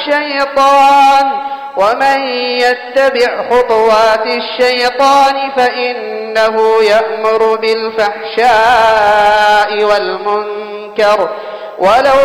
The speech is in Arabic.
الشيطان ومن يتبع خطوات الشيطان فإنه يأمر بالفحشاء والمنكر ولو